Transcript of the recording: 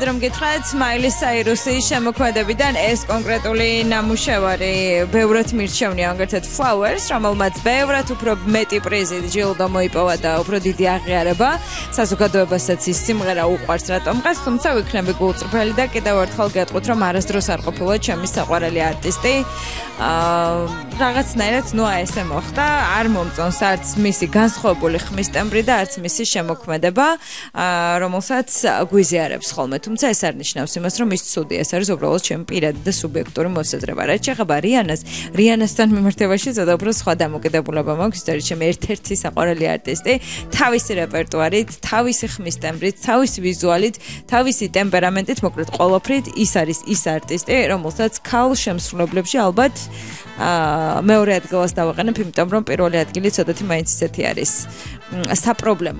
რომ გითხრათ, მაილი საირუსის შემოქმედებიდან ეს კონკრეტული ნამუშევარი ბევრად მირჩევნია, აგერთად Flowers, რომელმაც ბევრად უფრო მეტი პრიზი ჯილდო მოიპოვა და უფრო დიდი აღიარება. საზოგადოებასაც ის სიმღერა უყვარს რატომღაც, თუმცა ვიქნები გულწრფელი და კიდევ ერთხელ გეტყვით, რომ არასდროს არ ყოფილა ჩემი საყვარელი არტისტი. რაღაცნაირად, ესე მოხდა, არ მომწონს არც მისი განსხვავებული ხმის ტემბრი და არც მისი შემოქმედება, რომელსაც გვიზიარებს ხოლმე. თუმცა ეს არ ნიშნავს იმას, რომ ის ცუდი, ეს არის უბრალოდ ჩემი პირადი და სუბიექტური მოსაზრება. რაც შეეხება რიანასთან მიმართებაში ზოგადად უფრო სხვა დამოკიდებულება მაქვს, ის არის ჩემი ერთ-ერთი საყვარელი არტისტი, თავისი რეპერტუარით, თავისი ხმის ტემბრით, თავისი ვიზუალით, თავისი ტემპერამენტით, მოკლედ ყოველფრით ის არის ის არტისტი, რომელსაც ქალ შემსრულებლებში ალბათ მეორე ადგილას დავაყენებ, იმიტომ რომ პირველი ადგილი ცოტათი მაინც ისეთი არის საპრობლემო